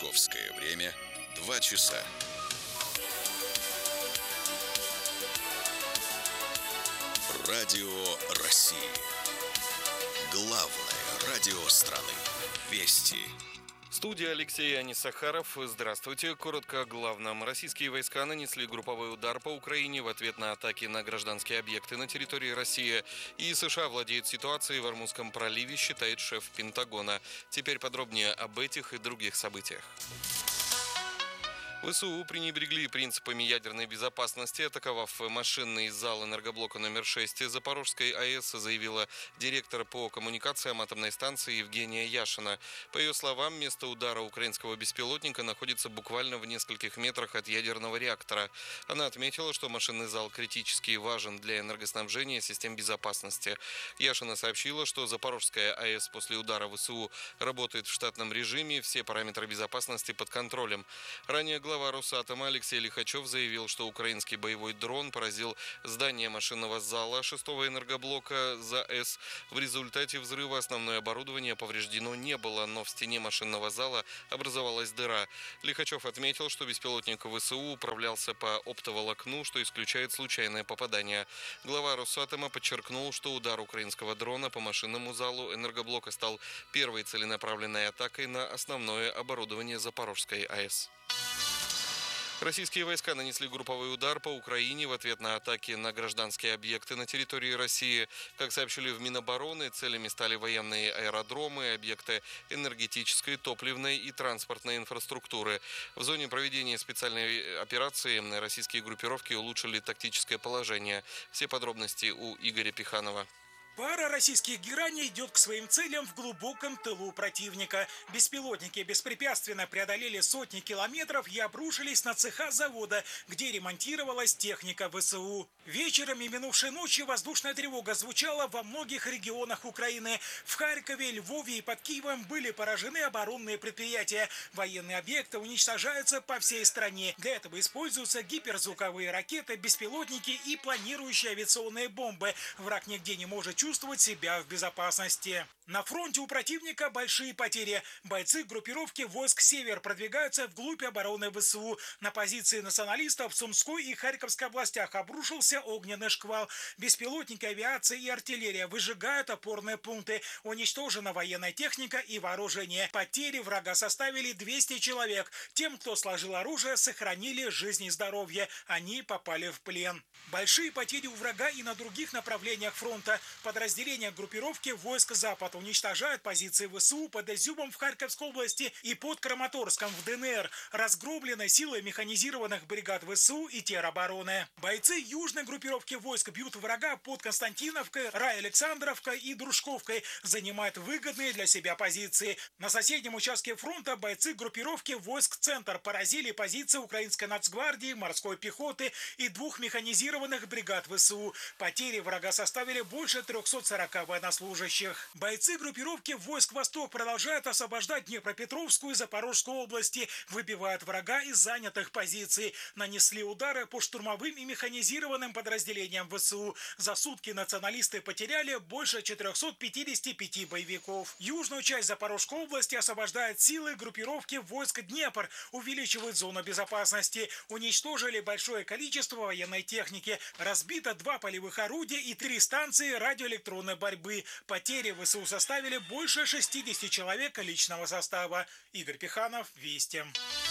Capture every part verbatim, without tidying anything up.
Московское время два часа. Радио России. Главное радио страны. Вести. Студия Алексей Анисахаров. Здравствуйте. Коротко о главном. Российские войска нанесли групповой удар по Украине в ответ на атаки на гражданские объекты на территории России. И США владеют ситуацией в Ормузском проливе, считает шеф Пентагона. Теперь подробнее об этих и других событиях. ВСУ пренебрегли принципами ядерной безопасности, атаковав машинный зал энергоблока номер шесть Запорожской АЭС, заявила директор по коммуникациям атомной станции Евгения Яшина. По ее словам, место удара украинского беспилотника находится буквально в нескольких метрах от ядерного реактора. Она отметила, что машинный зал критически важен для энергоснабжения систем безопасности. Яшина сообщила, что Запорожская АЭС после удара ВСУ работает в штатном режиме, все параметры безопасности под контролем. Ранее глава Глава Росатома Алексей Лихачев заявил, что украинский боевой дрон поразил здание машинного зала шестого энергоблока ЗАЭС. В результате взрыва основное оборудование повреждено не было, но в стене машинного зала образовалась дыра. Лихачев отметил, что беспилотник ВСУ управлялся по оптоволокну, что исключает случайное попадание. Глава Росатома подчеркнул, что удар украинского дрона по машинному залу энергоблока стал первой целенаправленной атакой на основное оборудование Запорожской АЭС. Российские войска нанесли групповой удар по Украине в ответ на атаки на гражданские объекты на территории России. Как сообщили в Минобороны, целями стали военные аэродромы, объекты энергетической, топливной и транспортной инфраструктуры. В зоне проведения специальной операции российские группировки улучшили тактическое положение. Все подробности у Игоря Пиханова. Пара российских гераней идет к своим целям в глубоком тылу противника. Беспилотники беспрепятственно преодолели сотни километров и обрушились на цеха завода, где ремонтировалась техника ВСУ. Вечером и минувшей ночью воздушная тревога звучала во многих регионах Украины. В Харькове, Львове и под Киевом были поражены оборонные предприятия. Военные объекты уничтожаются по всей стране. Для этого используются гиперзвуковые ракеты, беспилотники и планирующие авиационные бомбы. Враг нигде не может чувствовать себя в безопасности. На фронте у противника большие потери. Бойцы группировки войск «Север» продвигаются вглубь обороны ВСУ. На позиции националистов в Сумской и Харьковской областях обрушился огненный шквал. Беспилотники, авиация и артиллерия выжигают опорные пункты. Уничтожена военная техника и вооружение. Потери врага составили двести человек. Тем, кто сложил оружие, сохранили жизнь и здоровье. Они попали в плен. Большие потери у врага и на других направлениях фронта. Подразделения группировки войск «Запад» уничтожают позиции ВСУ под Изюмом в Харьковской области и под Краматорском в ДНР. Разгромлены силы механизированных бригад ВСУ и теробороны. Бойцы южной группировки войск бьют врага под Константиновкой, Рай-Александровкой и Дружковкой, занимают выгодные для себя позиции. На соседнем участке фронта бойцы группировки войск «Центр» поразили позиции украинской нацгвардии, морской пехоты и двух механизированных бригад ВСУ. Потери врага составили больше трехсот сорока военнослужащих. Бойцы группировки войск «Восток» продолжают освобождать Днепропетровскую и Запорожскую области, выбивают врага из занятых позиций. Нанесли удары по штурмовым и механизированным подразделениям ВСУ. За сутки националисты потеряли больше четырехсот пятидесяти пяти боевиков. Южную часть Запорожской области освобождают силы группировки войск «Днепр», увеличивают зону безопасности. Уничтожили большое количество военной техники. Разбито два полевых орудия и три станции радиоэлектронной борьбы. Потери ВСУ составили больше шестидесяти человек личного состава. Игорь Пиханов, Вести.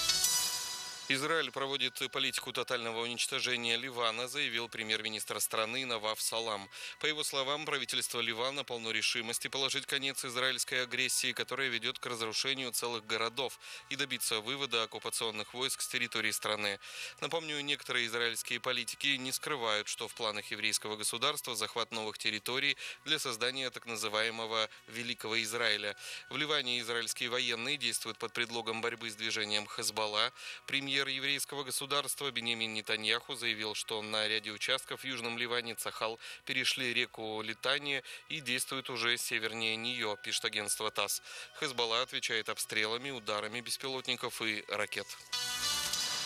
Израиль проводит политику тотального уничтожения Ливана, заявил премьер-министр страны Наваф Салам. По его словам, правительство Ливана полно решимости положить конец израильской агрессии, которая ведет к разрушению целых городов, и добиться вывода оккупационных войск с территории страны. Напомню, некоторые израильские политики не скрывают, что в планах еврейского государства захват новых территорий для создания так называемого Великого Израиля. В Ливане израильские военные действуют под предлогом борьбы с движением Хезболла. Премьер еврейского государства Биньямин Нетаньяху заявил, что на ряде участков в Южном Ливане Цахал перешли реку Литания и действуют уже севернее нее, пишет агентство ТАСС. Хезболла отвечает обстрелами, ударами беспилотников и ракет.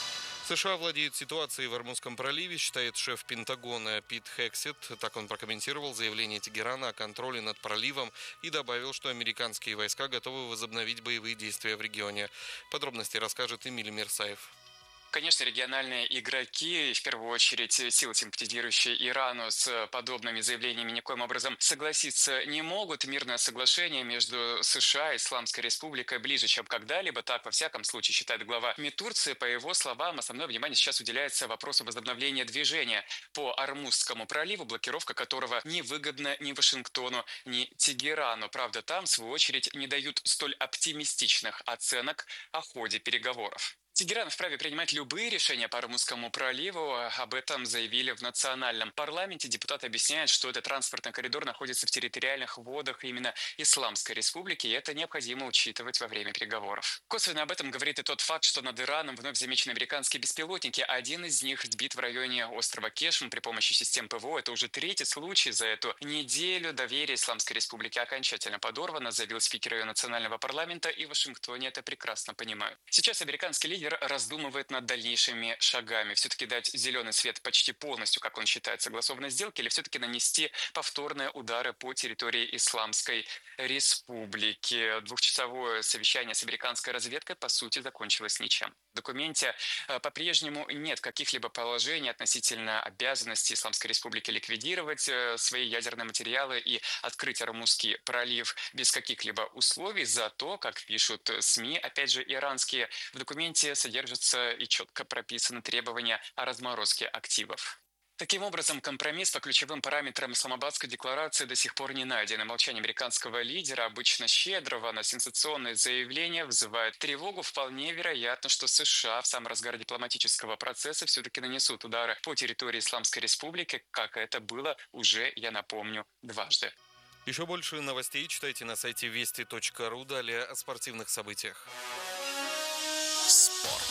США владеют ситуацией в Ормузском проливе, считает шеф Пентагона Пит Хексет. Так он прокомментировал заявление Тегерана о контроле над проливом и добавил, что американские войска готовы возобновить боевые действия в регионе. Подробности расскажет Эмиль Мирсаев. Конечно, региональные игроки, в первую очередь силы, симпатизирующие Ирану, с подобными заявлениями никоим образом согласиться не могут. Мирное соглашение между США и Исламской Республикой ближе, чем когда-либо. Так, во всяком случае, считает глава МИД Турции. По его словам, основное внимание сейчас уделяется вопросу возобновления движения по Ормузскому проливу, блокировка которого невыгодна ни Вашингтону, ни Тегерану. Правда, там, в свою очередь, не дают столь оптимистичных оценок о ходе переговоров. Тегеран вправе принимать любые решения по Ормузскому проливу. Об этом заявили в национальном парламенте. Депутаты объясняют, что этот транспортный коридор находится в территориальных водах именно Исламской Республики, и это необходимо учитывать во время переговоров. Косвенно об этом говорит и тот факт, что над Ираном вновь замечены американские беспилотники. Один из них сбит в районе острова Кешм при помощи систем ПВО. Это уже третий случай за эту неделю. Доверие Исламской Республики окончательно подорвано, заявил спикер ее национального парламента, и в Вашингтоне это прекрасно понимают. Сейчас американский лидер раздумывает над дальнейшими шагами. Все-таки дать зеленый свет почти полностью, как он считает, согласованной сделки, или все-таки нанести повторные удары по территории Исламской Республики. Двухчасовое совещание с американской разведкой, по сути, закончилось ничем. В документе по-прежнему нет каких-либо положений относительно обязанности Исламской Республики ликвидировать свои ядерные материалы и открыть Ормузский пролив без каких-либо условий. Зато, как пишут СМИ, опять же, иранские, в документе содержатся и четко прописаны требования о разморозке активов. Таким образом, компромисс по ключевым параметрам Исламабадской декларации до сих пор не найден. И молчание американского лидера, обычно щедрого на сенсационные заявления, вызывает тревогу. Вполне вероятно, что США в самом разгаре дипломатического процесса все-таки нанесут удары по территории Исламской Республики, как это было уже, я напомню, дважды. Еще больше новостей читайте на сайте вести точка ру. Далее о спортивных событиях. Спорт.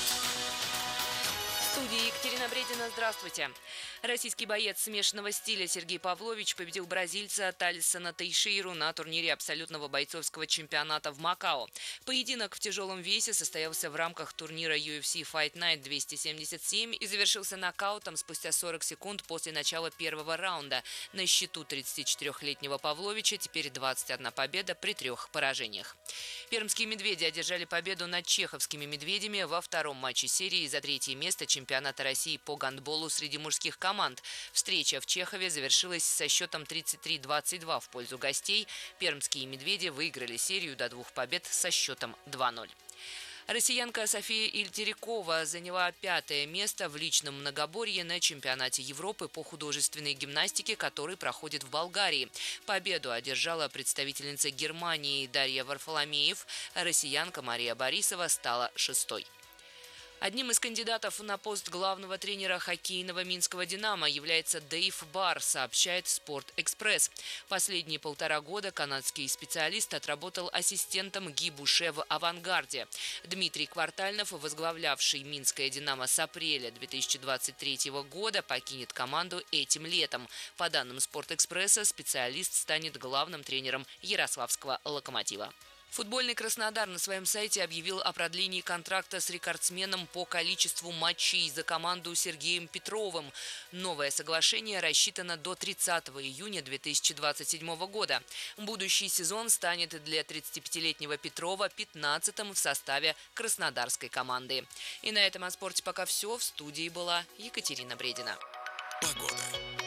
В студии Екатерина Бредина. Здравствуйте. Российский боец смешанного стиля Сергей Павлович победил бразильца Тальсона Тейшейру на турнире абсолютного бойцовского чемпионата в Макао. Поединок в тяжелом весе состоялся в рамках турнира ю эф си Fight Night двести семьдесят семь и завершился нокаутом спустя сорок секунд после начала первого раунда. На счету тридцатичетырёхлетнего Павловича теперь двадцать одна победа при трех поражениях. Пермские «Медведи» одержали победу над чеховскими «Медведями» во втором матче серии за третье место чемпионата России по гандболу среди мужских команд. Встреча в Чехове завершилась со счетом тридцать три двадцать два в пользу гостей. Пермские «Медведи» выиграли серию до двух побед со счетом два ноль. Россиянка София Ильтерикова заняла пятое место в личном многоборье на чемпионате Европы по художественной гимнастике, который проходит в Болгарии. Победу одержала представительница Германии Дарья Варфоломеев. Россиянка Мария Борисова стала шестой. Одним из кандидатов на пост главного тренера хоккейного минского «Динамо» является Дэйв Барр, сообщает «Спорт-Экспресс». Последние полтора года канадский специалист отработал ассистентом Ги Буше в «Авангарде». Дмитрий Квартальнов, возглавлявший минское «Динамо» с апреля две тысячи двадцать третьего года, покинет команду этим летом. По данным «Спорт-Экспресса», специалист станет главным тренером ярославского «Локомотива». Футбольный Краснодар на своем сайте объявил о продлении контракта с рекордсменом по количеству матчей за команду Сергеем Петровым. Новое соглашение рассчитано до тридцатого июня две тысячи двадцать седьмого года. Будущий сезон станет для тридцатипятилетнего Петрова пятнадцатым в составе краснодарской команды. И на этом о спорте пока все. В студии была Екатерина Бредина. Погода.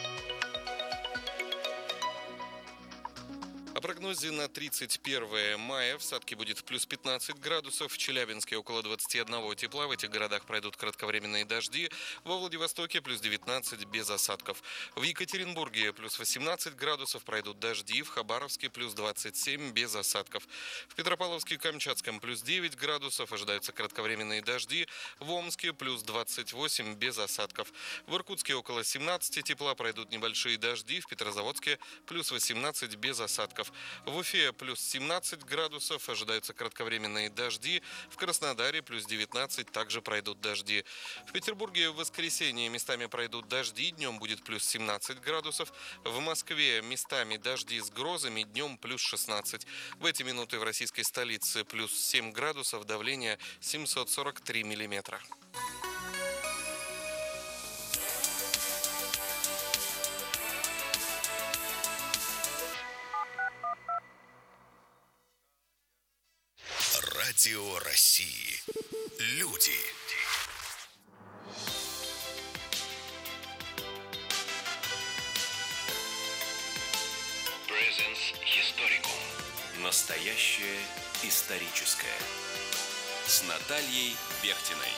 О прогнозе на тридцать первое мая в Сатке будет плюс пятнадцать градусов, в Челябинске около двадцати одного тепла, в этих городах пройдут кратковременные дожди, во Владивостоке плюс девятнадцать без осадков. В Екатеринбурге плюс восемнадцать градусов, пройдут дожди, в Хабаровске плюс двадцать семь без осадков. В Петропавловске и Камчатском плюс девять градусов, ожидаются кратковременные дожди, в Омске плюс двадцать восемь без осадков. В Иркутске около семнадцати тепла, пройдут небольшие дожди, в Петрозаводске плюс восемнадцать без осадков. В Уфе плюс семнадцать градусов, ожидаются кратковременные дожди. В Краснодаре плюс девятнадцать, также пройдут дожди. В Петербурге в воскресенье местами пройдут дожди, днем будет плюс семнадцать градусов. В Москве местами дожди с грозами, днем плюс шестнадцать. В эти минуты в российской столице плюс семь градусов, давление семьсот сорок три миллиметра. Радио России. Люди. Presence Historicum. Настоящее историческое. С Натальей Бехтиной.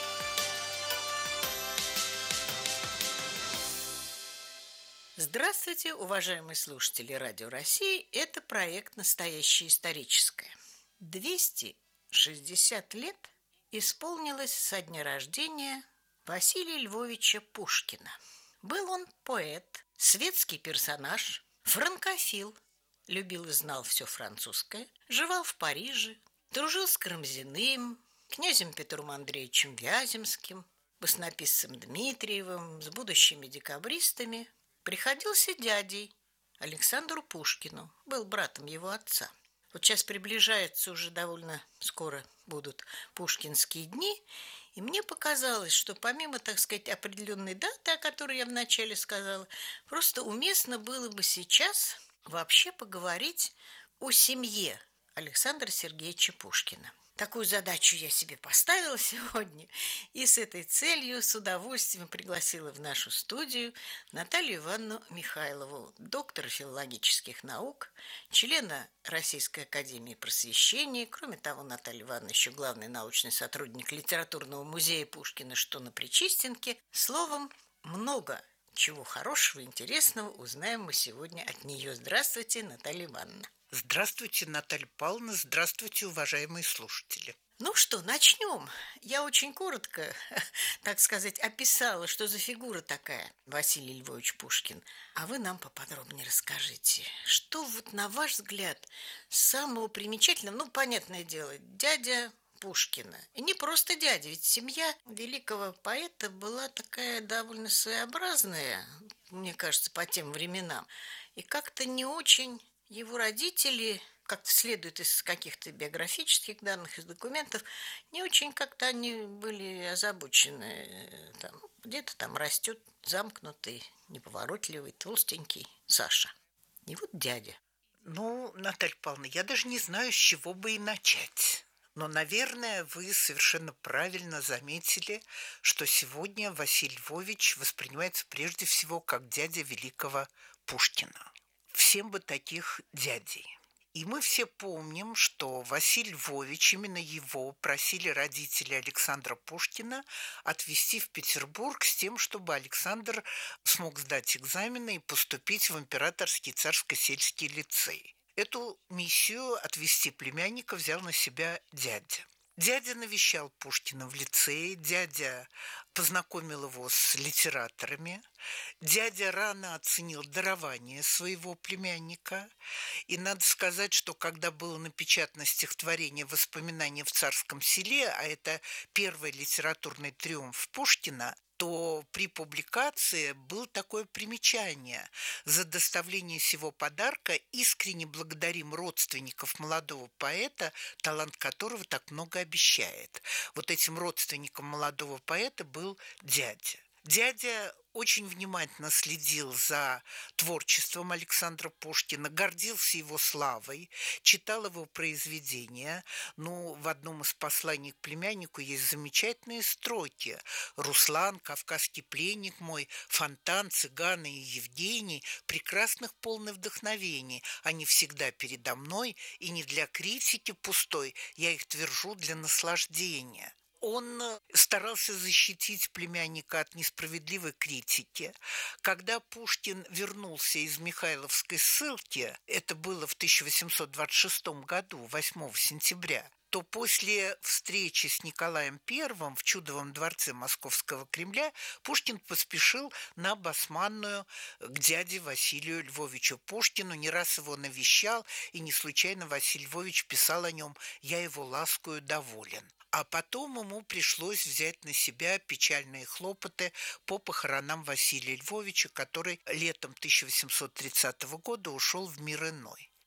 Здравствуйте, уважаемые слушатели Радио России. Это проект «Настоящее историческое». двести шестьдесят лет исполнилось со дня рождения Василия Львовича Пушкина. Был он поэт, светский персонаж, франкофил, любил и знал все французское, жевал в Париже, дружил с Карамзиным, князем Петром Андреевичем Вяземским, баснописцем Дмитриевым, с будущими декабристами. Приходился дядей Александру Пушкину, был братом его отца. Вот сейчас приближаются, уже довольно скоро будут пушкинские дни, и мне показалось, что помимо, так сказать, определенной даты, о которой я вначале сказала, просто уместно было бы сейчас вообще поговорить о семье Александра Сергеевича Пушкина. Такую задачу я себе поставила сегодня, и с этой целью с удовольствием пригласила в нашу студию Наталью Ивановну Михайлову, доктора филологических наук, члена Российской академии просвещения. Кроме того, Наталья Ивановна еще главный научный сотрудник литературного музея Пушкина, что на Причистенке. Словом, много чего хорошего и интересного узнаем мы сегодня от нее. Здравствуйте, Наталья Ивановна. Здравствуйте, Наталья Павловна, здравствуйте, уважаемые слушатели. Ну что, начнем. Я очень коротко, так сказать, описала, что за фигура такая Василий Львович Пушкин. А вы нам поподробнее расскажите, что вот на ваш взгляд самого примечательного, ну, понятное дело, дядя Пушкина. И не просто дядя, ведь семья великого поэта была такая довольно своеобразная, мне кажется, по тем временам. И как-то не очень его родители, как следует из каких-то биографических данных, из документов, не очень как-то они были озабочены. Там, где-то там растет замкнутый, неповоротливый, толстенький Саша. И вот дядя. Ну, Наталья Павловна, я даже не знаю, с чего бы и начать. Но, наверное, вы совершенно правильно заметили, что сегодня Василий Львович воспринимается прежде всего как дядя великого Пушкина. Всем бы таких дядей. И мы все помним, что Василий Львович, именно его просили родители Александра Пушкина отвезти в Петербург с тем, чтобы Александр смог сдать экзамены и поступить в Императорский царско-сельский лицей. Эту миссию отвезти племянника взял на себя дядя. Дядя навещал Пушкина в лицее, дядя познакомил его с литераторами, дядя рано оценил дарование своего племянника. И надо сказать, что когда было напечатано стихотворение «Воспоминания в царском селе», а это первый литературный триумф Пушкина, то при публикации было такое примечание: за доставление сего подарка искренне благодарим родственников молодого поэта, талант которого так много обещает. Вот этим родственником молодого поэта был дядя. Дядя очень внимательно следил за творчеством Александра Пушкина, гордился его славой, читал его произведения. Ну, в одном из посланий к племяннику есть замечательные строки: «Руслан, кавказский пленник мой, Фонтан, цыганы и Евгений, прекрасных полны вдохновений. Они всегда передо мной, и не для критики пустой, я их твержу для наслаждения». Он старался защитить племянника от несправедливой критики. Когда Пушкин вернулся из Михайловской ссылки, это было в тысяча восемьсот двадцать шестом году, восьмого сентября, то после встречи с Николаем Первым в Чудовом дворце Московского Кремля Пушкин поспешил на Басманную к дяде Василию Львовичу Пушкину, не раз его навещал, и не случайно Василий Львович писал о нем: «Я его ласкою доволен». А потом ему пришлось взять на себя печальные хлопоты по похоронам Василия Львовича, который летом тысяча восемьсот тридцатого года ушел в мир иной.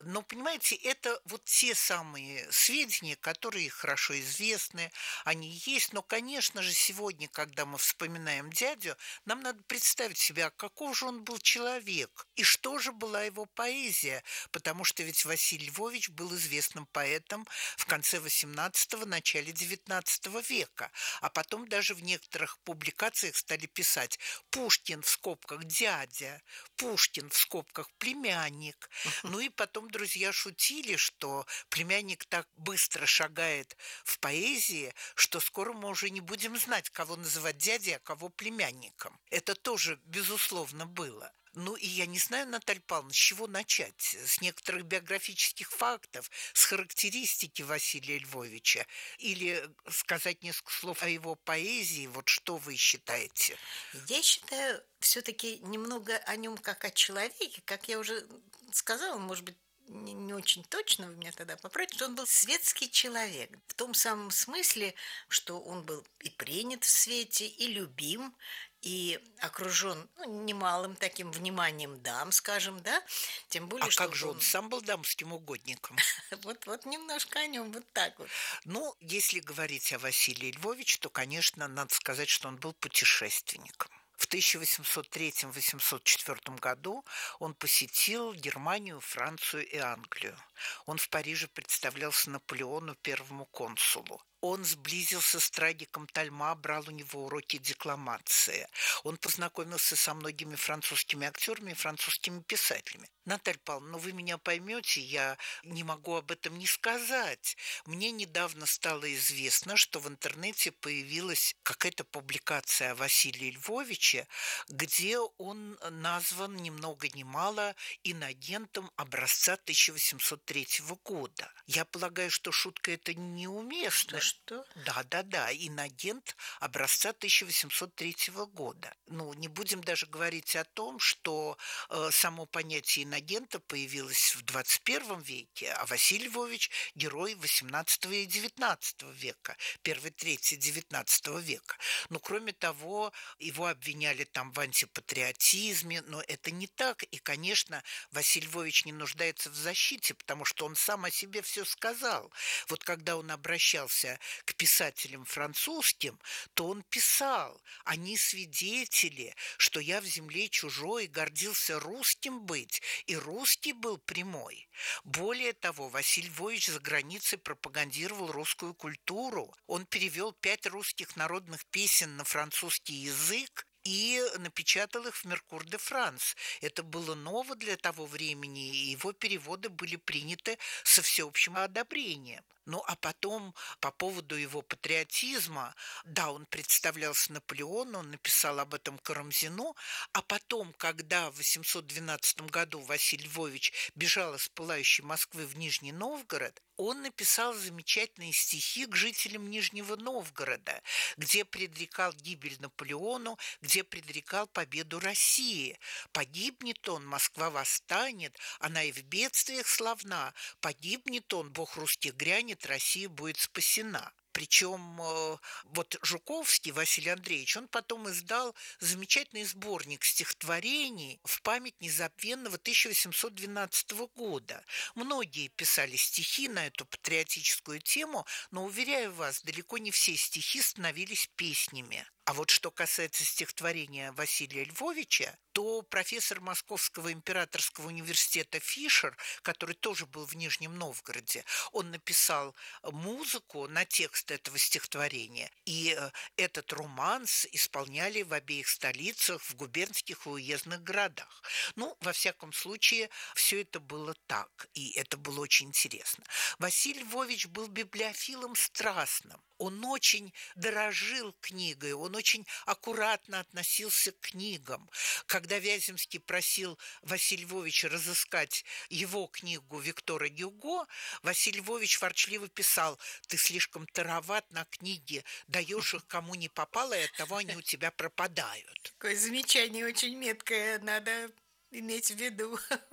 Но, понимаете, это вот те самые сведения, которые хорошо известны, они есть. Но, конечно же, сегодня, когда мы вспоминаем дядю, нам надо представить себя, каков же он был человек и что же была его поэзия, потому что ведь Василий Львович был известным поэтом в конце восемнадцатого, начале девятнадцатого века, а потом даже в некоторых публикациях стали писать «Пушкин» в скобках «дядя», «Пушкин» в скобках «племянник». Ну и потом друзья шутили, что племянник так быстро шагает в поэзии, что скоро мы уже не будем знать, кого называть дядей, а кого племянником. Это тоже, безусловно, было. Ну и я не знаю, Наталья Павловна, с чего начать? С некоторых биографических фактов, с характеристики Василия Львовича? Или сказать несколько слов о его поэзии? Вот что вы считаете? Я считаю все-таки немного о нем как о человеке, как я уже сказала, может быть, не, не очень точно, вы меня тогда поправите, что он был светский человек. В том самом смысле, что он был и принят в свете, и любим, и окружен ну, немалым таким вниманием дам, скажем, да? Тем более, а что как же он сам был дамским угодником? Вот, вот немножко о нем, вот так вот. Ну, если говорить о Василии Львовиче, то, конечно, надо сказать, что он был путешественником. В тысяча восемьсот третьем — восемьсот четвёртом году он посетил Германию, Францию и Англию. Он в Париже представлялся Наполеону, первому консулу. Он сблизился с трагиком Тальма, брал у него уроки декламации. Он познакомился со многими французскими актерами и французскими писателями. Наталья Павловна, ну вы меня поймете, я не могу об этом не сказать. Мне недавно стало известно, что в интернете появилась какая-то публикация о Василии Львовиче, где он назван ни много ни мало инагентом образца тысяча восемьсот третьего года. Я полагаю, что шутка эта неуместна. Что? Да, да, да, инагент образца тысяча восемьсот третьего года. Ну, не будем даже говорить о том, что э, само понятие инагента появилось в двадцать первом веке, а Василий Львович – герой восемнадцатого и девятнадцатого века, первой трети девятнадцатого века. Но, кроме того, его обвиняли там в антипатриотизме, но это не так. И, конечно, Василий Львович не нуждается в защите, потому что он сам о себе все сказал. Вот когда он обращался к писателям французским, то он писал: «Они свидетели, что я в земле чужой гордился русским быть, и русский был прямой». Более того, Василий Львович за границей пропагандировал русскую культуру. Он перевел пять русских народных песен на французский язык и напечатал их в «Меркур де Франс». Это было ново для того времени, и его переводы были приняты со всеобщим одобрением. Ну, а потом, по поводу его патриотизма, да, он представлялся Наполеону, он написал об этом Карамзину, а потом, когда в восемьсот двенадцатом году Василий Львович бежал из пылающей Москвы в Нижний Новгород, он написал замечательные стихи к жителям Нижнего Новгорода, где предрекал гибель Наполеону, где предрекал победу России. «Погибнет он, Москва восстанет, она и в бедствиях славна. Погибнет он, Бог русских грянет, Россия будет спасена». Причем вот Жуковский Василий Андреевич, он потом издал замечательный сборник стихотворений в память незабвенного тысяча восемьсот двенадцатого года. Многие писали стихи на эту патриотическую тему, но, уверяю вас, далеко не все стихи становились песнями. А вот что касается стихотворения Василия Львовича, то профессор Московского императорского университета Фишер, который тоже был в Нижнем Новгороде, он написал музыку на текст этого стихотворения. И этот романс исполняли в обеих столицах, в губернских и уездных городах. Ну, во всяком случае, все это было так, и это было очень интересно. Василий Львович был библиофилом страстным. Он очень дорожил книгой, он очень аккуратно относился к книгам. Когда Вяземский просил Василия Львовича разыскать его книгу Виктора Гюго, Василий Львович ворчливо писал: «Ты слишком тароват на книги, даешь их кому не попало, и оттого они у тебя пропадают». Такое замечание очень меткое, надо иметь в виду.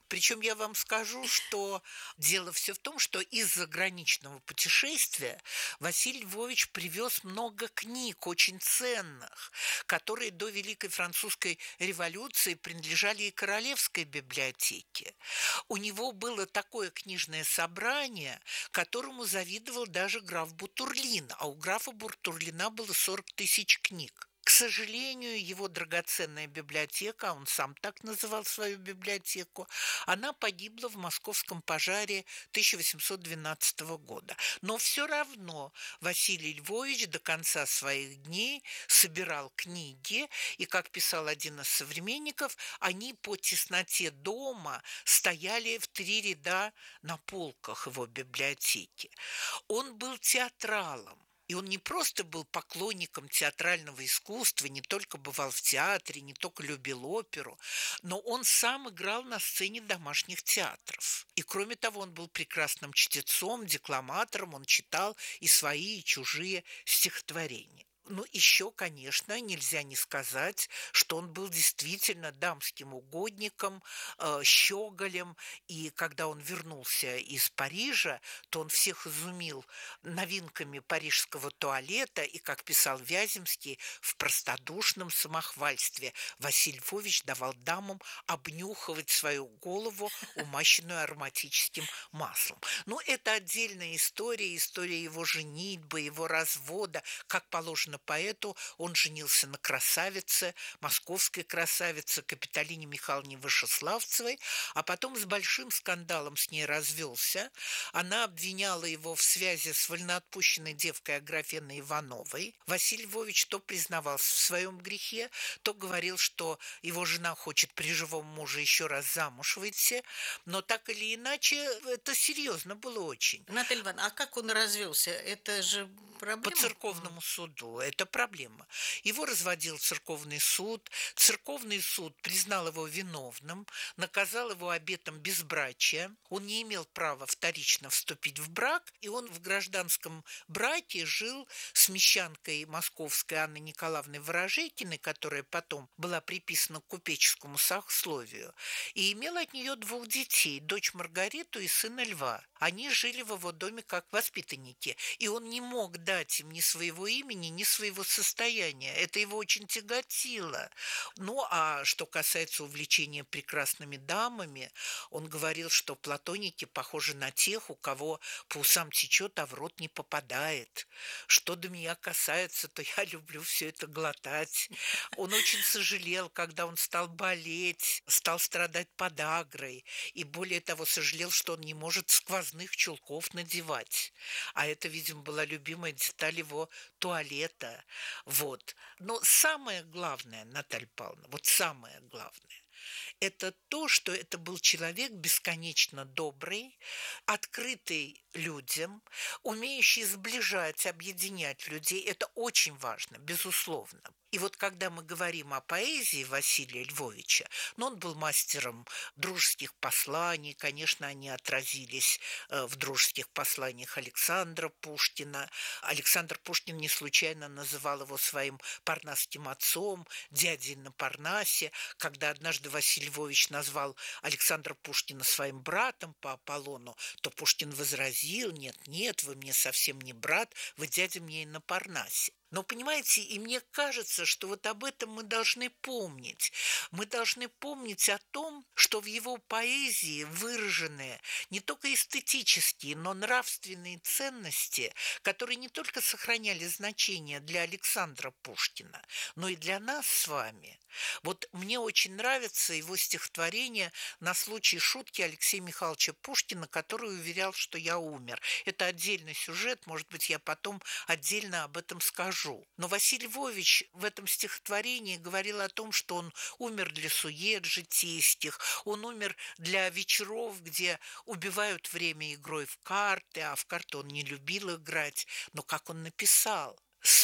Причем я вам скажу, что дело все в том, что из заграничного путешествия Василий Львович привез много книг, очень ценных, которые до Великой Французской революции принадлежали и Королевской библиотеке. У него было такое книжное собрание, которому завидовал даже граф Бутурлин, а у графа Бутурлина было сорок тысяч книг. К сожалению, его драгоценная библиотека, он сам так называл свою библиотеку, она погибла в московском пожаре тысяча восемьсот двенадцатого года. Но все равно Василий Львович до конца своих дней собирал книги, и, как писал один из современников, они по тесноте дома стояли в три ряда на полках его библиотеки. Он был театралом. И он не просто был поклонником театрального искусства, не только бывал в театре, не только любил оперу, но он сам играл на сцене домашних театров. И кроме того, он был прекрасным чтецом, декламатором, он читал и свои, и чужие стихотворения. Ну, еще, конечно, нельзя не сказать, что он был действительно дамским угодником, э, щеголем, и когда он вернулся из Парижа, то он всех изумил новинками парижского туалета, и, как писал Вяземский, в простодушном самохвальстве Василий Львович давал дамам обнюхивать свою голову, умащенную ароматическим маслом. Ну, это отдельная история, история его женитьбы, его развода, как положено поэту, он женился на красавице, московской красавице Капитолине Михайловне Вышеславцевой, а потом с большим скандалом с ней развелся. Она обвиняла его в связи с вольноотпущенной девкой Аграфеной Ивановой. Василий Львович то признавался в своем грехе, то говорил, что его жена хочет при живом муже еще раз замуж выйти, но так или иначе это серьезно было очень. Наталья Ивановна, а как он развелся? Это же проблема? По церковному суду. Это проблема. Его разводил церковный суд. Церковный суд признал его виновным, наказал его обетом безбрачия. Он не имел права вторично вступить в брак, и он в гражданском браке жил с мещанкой московской Анной Николаевной Ворожейкиной, которая потом была приписана к купеческому сословию, и имел от нее двух детей, дочь Маргариту и сына Льва. Они жили в его доме как воспитанники, и он не мог дать им ни своего имени, ни своего состояния. Это его очень тяготило. Ну, а что касается увлечения прекрасными дамами, он говорил, что платоники похожи на тех, у кого по усам течет, а в рот не попадает. Что до меня касается, то я люблю все это глотать. Он очень сожалел, когда он стал болеть, стал страдать подагрой, и более того, сожалел, что он не может сквозных чулков надевать. А это, видимо, была любимая деталь его туалета. Вот. Но самое главное, Наталья Павловна, вот самое главное, это то, что это был человек бесконечно добрый, открытый людям, умеющий сближать, объединять людей. Это очень важно, безусловно. И вот когда мы говорим о поэзии Василия Львовича, ну, он был мастером дружеских посланий, конечно, они отразились в дружеских посланиях Александра Пушкина. Александр Пушкин не случайно называл его своим парнасским отцом, дядей на Парнасе, когда однажды Василий Львович назвал Александра Пушкина своим братом по Аполлону, то Пушкин возразил: нет, нет, вы мне совсем не брат, вы дядя мне и на Парнасе. Но, понимаете, и мне кажется, что вот об этом мы должны помнить. Мы должны помнить о том, что в его поэзии выражены не только эстетические, но нравственные ценности, которые не только сохраняли значение для Александра Пушкина, но и для нас с вами. Вот мне очень нравится его стихотворение на случай шутки Алексея Михайловича Пушкина, который уверял, что я умер. Это отдельный сюжет, может быть, я потом отдельно об этом скажу. Но Василий Львович в этом стихотворении говорил о том, что он умер для сует житейских, он умер для вечеров, где убивают время игрой в карты, а в карты он не любил играть. Но как он написал: «С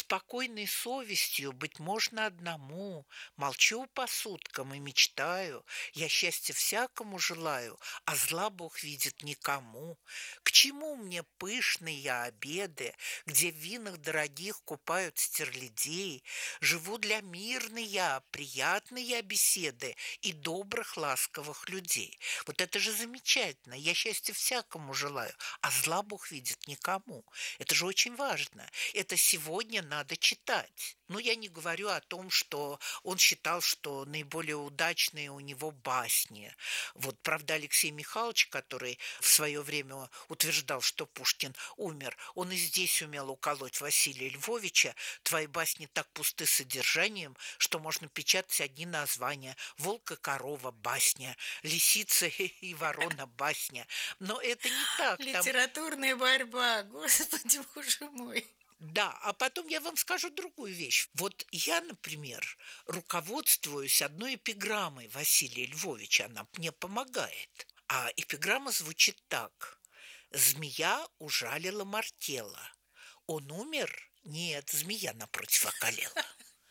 спокойной совестью быть можно одному. Молчу по суткам и мечтаю. Я счастья всякому желаю, а зла Бог видит никому. К чему мне пышные обеды, где в винах дорогих купают стерлядей? Живу для мирной я, приятной я беседы и добрых ласковых людей. Вот это же замечательно. Я счастья всякому желаю, а зла Бог видит никому. Это же очень важно. Это сегодня надо читать. Но я не говорю о том, что он считал, что наиболее удачные у него басни. Вот, правда, Алексей Михайлович, который в свое время утверждал, что Пушкин умер, он и здесь умел уколоть Василия Львовича. Твои басни так пусты содержанием, что можно печатать одни названия: «Волк и корова» басня, «Лисица и ворона» басня. Но это не так. Литературная там... борьба, господи, боже мой. Да, а потом я вам скажу другую вещь. Вот я, например, руководствуюсь одной эпиграммой Василия Львовича, она мне помогает. А эпиграмма звучит так: «Змея ужалила Мартела. Он умер? Нет, змея напротив околела».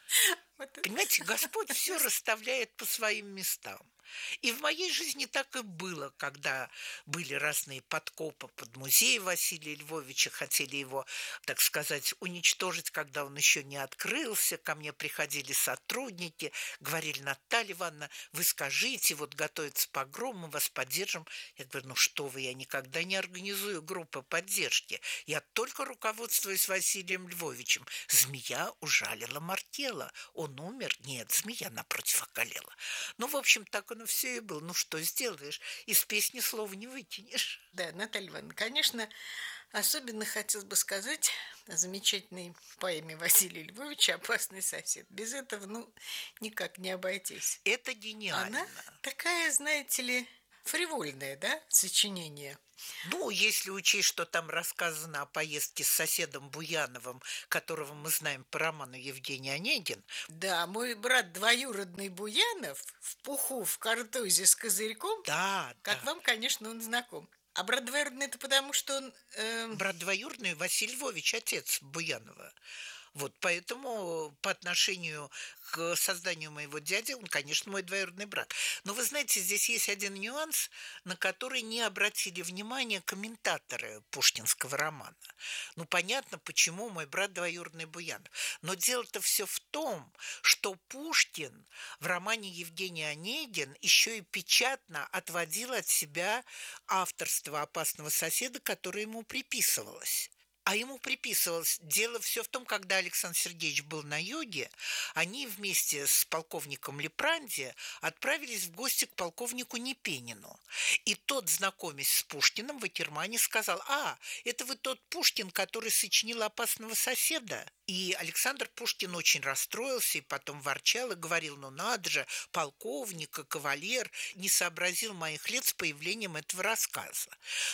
Понимаете, Господь все расставляет по своим местам. И в моей жизни так и было, когда были разные подкопы под музей Василия Львовича, хотели его, так сказать, уничтожить, когда он еще не открылся. Ко мне приходили сотрудники, говорили: «Наталья Ивановна, вы скажите, вот готовится погром, мы вас поддержим». Я говорю: «Ну что вы, я никогда не организую группы поддержки. Я только руководствуюсь Василием Львовичем. Змея ужалила Мартела. Он умер? Нет, змея напротив околела». Ну, в общем, так оно все и было. Ну, что сделаешь? Из песни слова не выкинешь. Да, Наталья Ивановна, конечно, особенно хотелось бы сказать о замечательной поэме Василия Львовича «Опасный сосед». Без этого, ну, никак не обойтись. Это гениально. Она такая, знаете ли, фривольное, да, сочинение. Ну, если учесть, что там рассказано о поездке с соседом Буяновым, которого мы знаем по роману Евгений Онегин. Да, мой брат двоюродный Буянов в пуху, в картузе с козырьком. Да, как да. вам, конечно, он знаком. А брат двоюродный — это потому, что он... Э... Брат двоюродный Василий Львович, отец Буянова. Вот поэтому по отношению к созданию моего дяди он, конечно, мой двоюродный брат. Но вы знаете, здесь есть один нюанс, на который не обратили внимания комментаторы пушкинского романа. Ну, понятно, почему мой брат двоюродный Буянов. Но дело-то все в том, что Пушкин в романе Евгений Онегин еще и печатно отводил от себя авторство «Опасного соседа», которое ему приписывалось. А ему приписывалось. Дело все в том, когда Александр Сергеевич был на юге, они вместе с полковником Лепранди отправились в гости к полковнику Непенину. И тот, знакомясь с Пушкиным в Акермане, сказал: «А, это вы тот Пушкин, который сочинил «Опасного соседа»?» И Александр Пушкин очень расстроился и потом ворчал и говорил: «Ну надо же, полковник и кавалер не сообразил моих лет с появлением этого рассказа».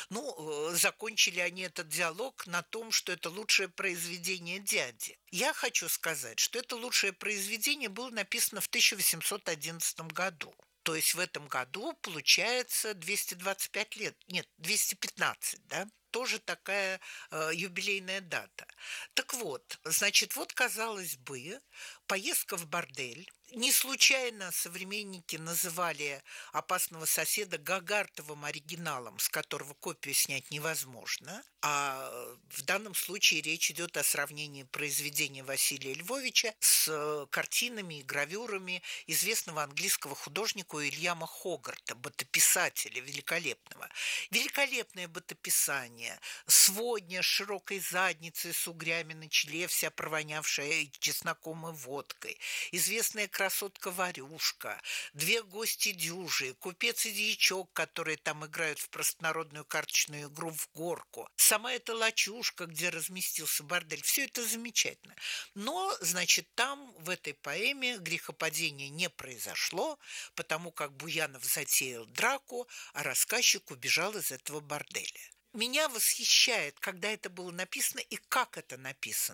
Ну, закончили они этот диалог на том, что это лучшее произведение дяди. Я хочу сказать, что это лучшее произведение было написано в тысяча восемьсот одиннадцатом году. То есть в этом году получается двести двадцать пять лет. Нет, двести пятнадцать, да? Тоже такая э, юбилейная дата. Так вот, значит, вот, казалось бы, поездка в бордель. Не случайно современники называли «Опасного соседа» Гагартовым оригиналом, с которого копию снять невозможно. А в данном случае речь идет о сравнении произведения Василия Львовича с картинами и гравюрами известного английского художника Уильяма Хогарта, бытописателя великолепного. Великолепное бытописание, сводня с широкой задницей, с угрями на челе, вся провонявшая чесноком и водкой, известная красотка-варюшка, две гости дюжи, купец и дьячок, которые там играют в простонародную карточную игру в горку, сама эта лачушка, где разместился бордель, все это замечательно. Но, значит, там в этой поэме грехопадения не произошло, потому как Буянов затеял драку, а рассказчик убежал из этого борделя. Меня восхищает, когда это было написано и как это написано.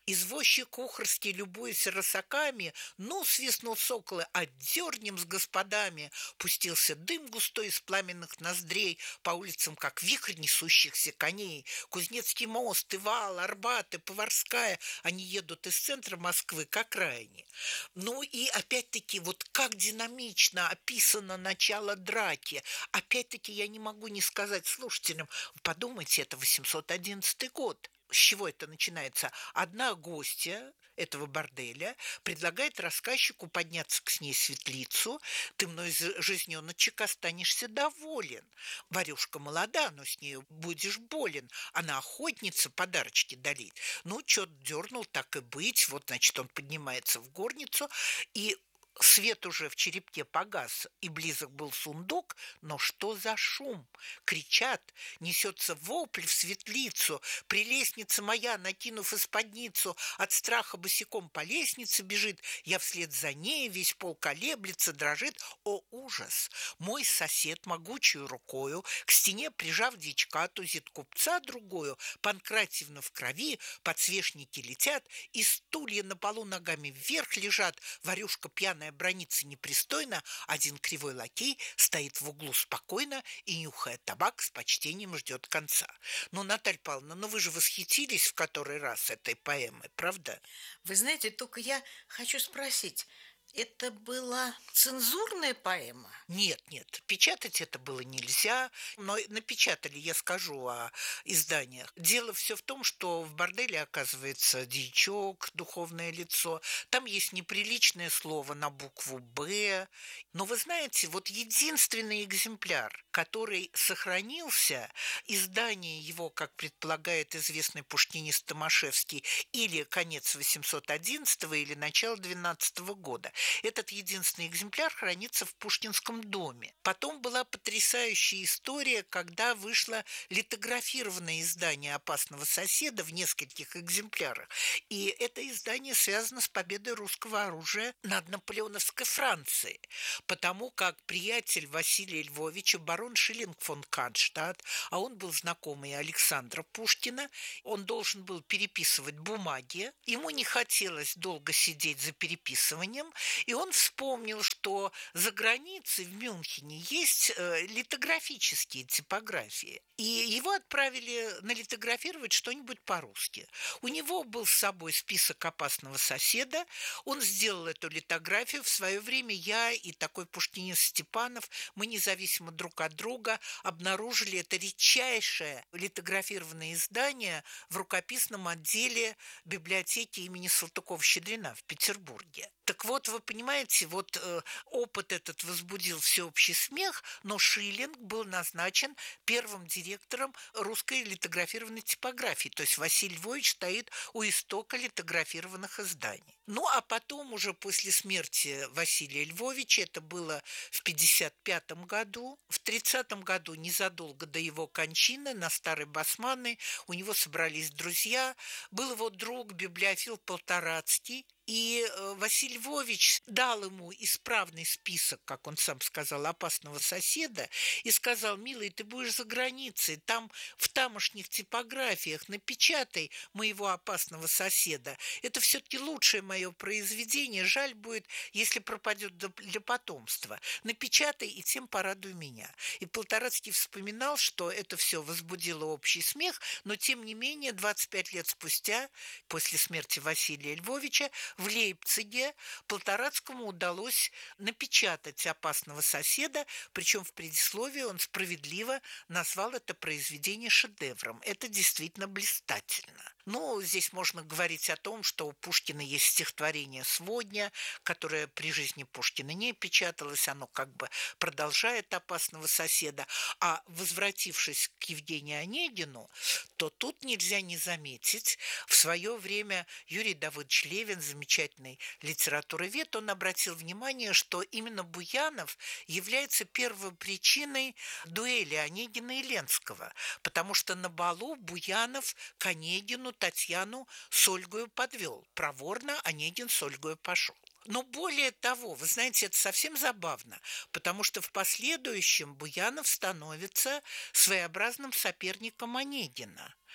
Извозчик Ухарский, любуясь росаками, ну, свистнул соколы, отдернем с господами. Пустился дым густой из пламенных ноздрей по улицам, как вихрь несущихся коней. Кузнецкий мост, и вал, Арбат, и Поварская, они едут из центра Москвы к окраине. Ну и опять-таки, вот как динамично описано начало драки. Опять-таки я не могу не сказать слушателям, подумайте, это восемьсот одиннадцатый год. С чего это начинается? Одна гостья этого борделя предлагает рассказчику подняться к ней в светлицу. Ты мной жизненочек останешься доволен. Варюшка молода, но с нею будешь болен. Она охотница, подарочки дарит. Ну, чё дернул, так и быть. Вот, значит, он поднимается в горницу, и свет уже в черепке погас, и близок был сундук, но что за шум? Кричат, несется вопль в светлицу, прелестница моя, накинув исподницу, от страха босиком по лестнице бежит, я вслед за ней, весь пол колеблется, дрожит. О, ужас! Мой сосед могучую рукою, к стене прижав дичка, тузит купца другую, Панкратьевна в крови, подсвечники летят, и стулья на полу ногами вверх лежат, Варюшка пьяная бранится непристойно, один кривой лакей стоит в углу спокойно и, нюхая табак, с почтением ждет конца. Ну, Наталья Павловна, ну вы же восхитились в который раз этой поэмой, правда? Вы знаете, только я хочу спросить, это была цензурная поэма? Нет, нет, печатать это было нельзя, но напечатали, я скажу о изданиях. Дело все в том, что в борделе оказывается дьячок, духовное лицо, там есть неприличное слово на букву «Б». Но вы знаете, вот единственный экземпляр, который сохранился, издание его, как предполагает известный пушкинист Томашевский, или конец восемьсот одиннадцатого, или начало двенадцатого года. Этот единственный экземпляр хранится в Пушкинском доме. Потом была потрясающая история, когда вышло литографированное издание «Опасного соседа» в нескольких экземплярах. И это издание связано с победой русского оружия над наполеоновской Францией, потому как приятель Василия Львовича, барон Шиллинг фон Кронштадт, а он был знакомый Александра Пушкина, он должен был переписывать бумаги, ему не хотелось долго сидеть за переписыванием, и он вспомнил, что за границей в Мюнхене есть э, литографические типографии. И его отправили налитографировать что-нибудь по-русски. У него был с собой список «Опасного соседа». Он сделал эту литографию. В свое время я и такой пушкинист Степанов, мы независимо друг от друга обнаружили это редчайшее литографированное издание в рукописном отделе библиотеки имени Салтыкова-Щедрина в Петербурге. Так вот, вы понимаете, вот э, опыт этот возбудил всеобщий смех, но Шиллинг был назначен первым директором русской литографированной типографии. То есть Василий Львович стоит у истока литографированных изданий. Ну, а потом уже после смерти Василия Львовича, это было в пятьдесят пятом году, в тридцатом году, незадолго до его кончины, на Старой Басманной, у него собрались друзья, был его друг, библиофил Полторацкий, и Василий Львович дал ему исправный список, как он сам сказал, «Опасного соседа», и сказал: милый, ты будешь за границей, там в тамошних типографиях напечатай моего «Опасного соседа». Это все-таки лучшее мое произведение, жаль будет, если пропадет для потомства. Напечатай, и тем порадуй меня. И Полторацкий вспоминал, что это все возбудило общий смех, но тем не менее двадцать пять лет спустя, после смерти Василия Львовича, в Лейпциге Полторацкому удалось напечатать «Опасного соседа», причем в предисловии он справедливо назвал это произведение шедевром. Это действительно блистательно. Ну, здесь можно говорить о том, что у Пушкина есть стихотворение «Сводня», которое при жизни Пушкина не печаталось, оно как бы продолжает «Опасного соседа». А возвратившись к Евгению Онегину, то тут нельзя не заметить, в свое время Юрий Давыдович Левин, замечательный литературовед, он обратил внимание, что именно Буянов является первой причиной дуэли Онегина и Ленского, потому что на балу Буянов к Онегину Татьяну с Ольгою подвел. Проворно Онегин с Ольгою пошел. Но более того, вы знаете, это совсем забавно, потому что в последующем Буянов становится своеобразным соперником Онегина.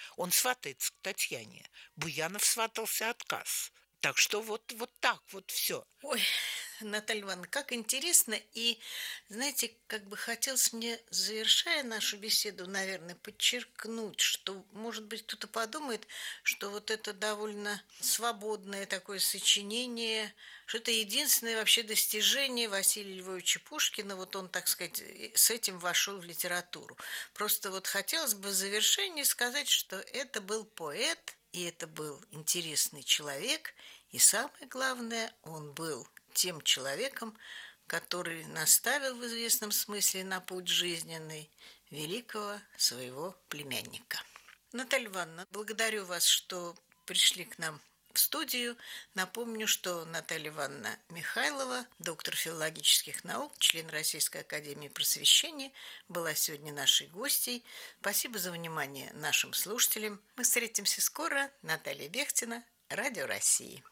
Он сватается к Татьяне. Буянов сватался отказ. Так что вот, вот так вот все. Ой, Наталья Ивановна, как интересно. И, знаете, как бы хотелось мне, завершая нашу беседу, наверное, подчеркнуть, что, может быть, кто-то подумает, что вот это довольно свободное такое сочинение, что это единственное вообще достижение Василия Львовича Пушкина. Вот он, так сказать, с этим вошел в литературу. Просто вот хотелось бы в завершении сказать, что это был поэт, и это был интересный человек, и самое главное, он был тем человеком, который наставил в известном смысле на путь жизненный великого своего племянника. Наталья Ивановна, благодарю вас, что пришли к нам в студию. Напомню, что Наталья Ивановна Михайлова, доктор филологических наук, член Российской академии просвещения, была сегодня нашей гостьей. Спасибо за внимание нашим слушателям. Мы встретимся скоро. Наталья Бехтина, Радио России.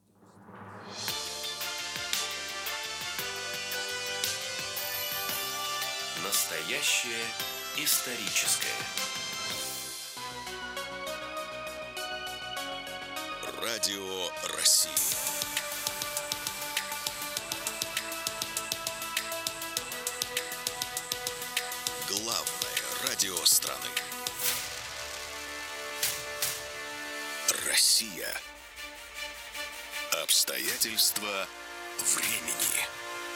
Настоящее историческое. Радио России. Главное радио страны. Россия. Обстоятельства времени.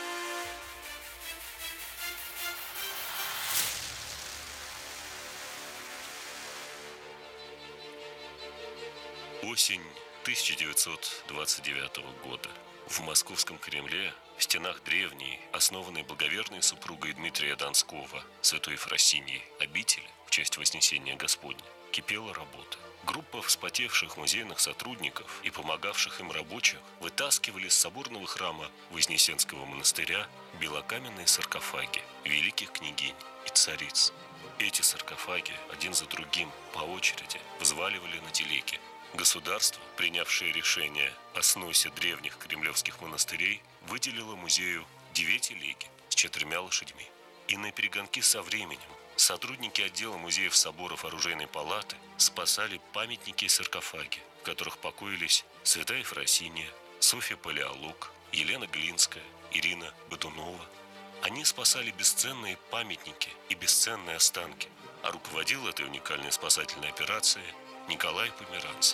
Осень тысяча девятьсот двадцать девятого года. В Московском Кремле, в стенах древней, основанной благоверной супругой Дмитрия Донского, святой Ефросиньей обители в честь Вознесения Господня, кипела работа. Группа вспотевших музейных сотрудников и помогавших им рабочих вытаскивали с соборного храма Вознесенского монастыря белокаменные саркофаги великих княгинь и цариц. Эти саркофаги один за другим по очереди взваливали на телеги. Государство, принявшее решение о сносе древних кремлевских монастырей, выделило музею две телеги с четырьмя лошадьми. И на перегонки со временем сотрудники отдела музеев соборов оружейной палаты спасали памятники и саркофаги, в которых покоились святая Ефросинья, Софья Палеолог, Елена Глинская, Ирина Бодунова. Они спасали бесценные памятники и бесценные останки, а руководил этой уникальной спасательной операцией Николай Померанцев.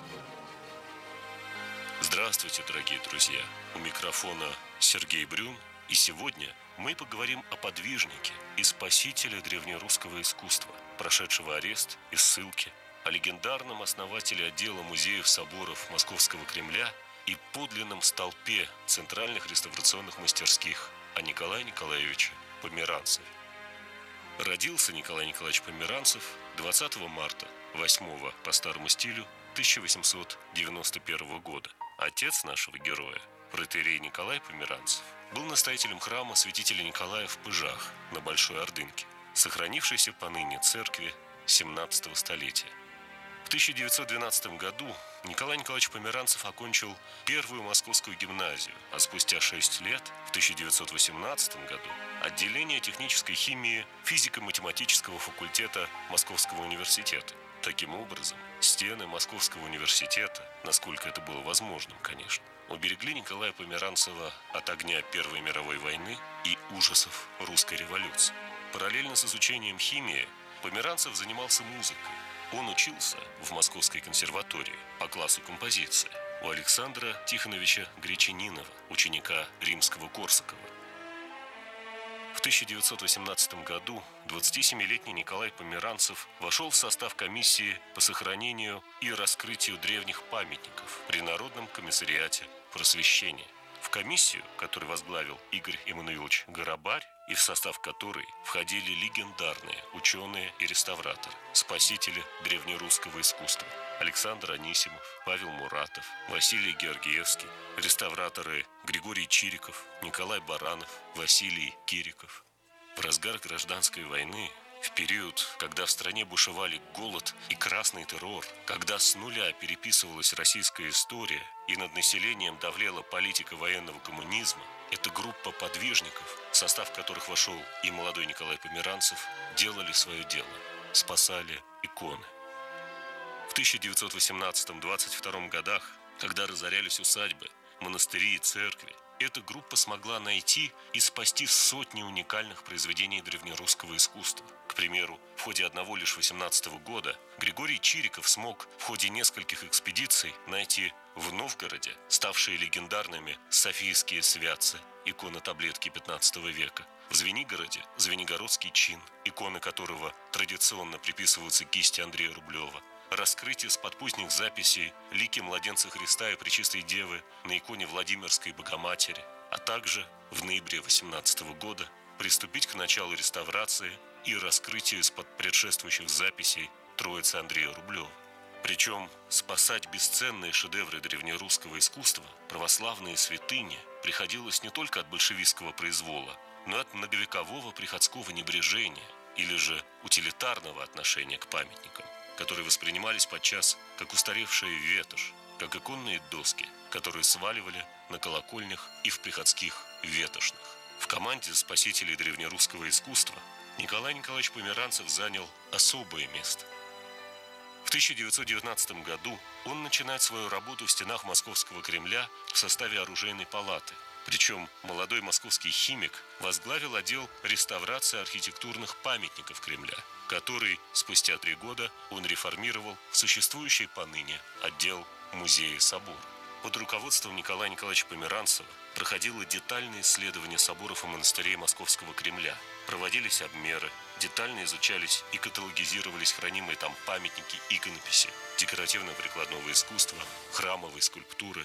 Здравствуйте, дорогие друзья! У микрофона Сергей Брюн, и сегодня мы поговорим о подвижнике и спасителе древнерусского искусства, прошедшего арест и ссылки, о легендарном основателе отдела музеев соборов Московского Кремля и подлинном столпе центральных реставрационных мастерских, о Николае Николаевиче Померанцеве. Родился Николай Николаевич Померанцев двадцатого марта, восьмого по старому стилю тысяча восемьсот девяносто первого года. Отец нашего героя, протоиерей Николай Померанцев, был настоятелем храма святителя Николая в Пыжах на Большой Ордынке, сохранившейся поныне церкви семнадцатого столетия. В тысяча девятьсот двенадцатом году Николай Николаевич Померанцев окончил первую московскую гимназию, а спустя шесть лет, в тысяча девятьсот восемнадцатом году, отделение технической химии физико-математического факультета Московского университета. Таким образом, стены Московского университета, насколько это было возможным, конечно, уберегли Николая Померанцева от огня Первой мировой войны и ужасов русской революции. Параллельно с изучением химии Померанцев занимался музыкой. Он учился в Московской консерватории по классу композиции у Александра Тихоновича Гречанинова, ученика Римского-Корсакова. В тысяча девятьсот восемнадцатом году двадцатисемилетний Николай Померанцев вошел в состав комиссии по сохранению и раскрытию древних памятников при Народном комиссариате просвещения. В комиссию, которую возглавил Игорь Эммануилович Горобарь, и в состав которой входили легендарные ученые и реставраторы, спасители древнерусского искусства: Александр Анисимов, Павел Муратов, Василий Георгиевский, реставраторы Григорий Чириков, Николай Баранов, Василий Кириков. В разгар гражданской войны, в период, когда в стране бушевали голод и красный террор, когда с нуля переписывалась российская история и над населением давлела политика военного коммунизма, эта группа подвижников, в состав которых вошел и молодой Николай Померанцев, делали свое дело, спасали иконы. В тысяча девятьсот восемнадцатом — двадцать втором годах, когда разорялись усадьбы, монастыри и церкви, эта группа смогла найти и спасти сотни уникальных произведений древнерусского искусства. К примеру, в ходе одного лишь восемнадцатого года Григорий Чириков смог в ходе нескольких экспедиций найти в Новгороде ставшие легендарными Софийские святцы, иконы-таблетки пятнадцатого века, в Звенигороде Звенигородский чин, иконы которого традиционно приписываются кисти Андрея Рублева, раскрытие с подпоздних записей лики младенца Христа и Пречистой Девы на иконе Владимирской Богоматери, а также в ноябре восемнадцатого года приступить к началу реставрации и раскрытию из-под предшествующих записей Троицы Андрея Рублева. Причем спасать бесценные шедевры древнерусского искусства, православные святыни, приходилось не только от большевистского произвола, но и от многовекового приходского небрежения или же утилитарного отношения к памятникам, которые воспринимались подчас как устаревшая ветошь, как иконные доски, которые сваливали на колокольнях и в приходских ветошных. В команде спасителей древнерусского искусства Николай Николаевич Померанцев занял особое место. В тысяча девятьсот девятнадцатом году он начинает свою работу в стенах Московского Кремля в составе оружейной палаты. Причем молодой московский химик возглавил отдел реставрации архитектурных памятников Кремля, который спустя три года он реформировал в существующий поныне отдел музея собора. Под руководством Николая Николаевича Померанцева проходило детальное исследование соборов и монастырей Московского Кремля. Проводились обмеры, детально изучались и каталогизировались хранимые там памятники, иконописи, декоративно-прикладного искусства, храмовой скульптуры.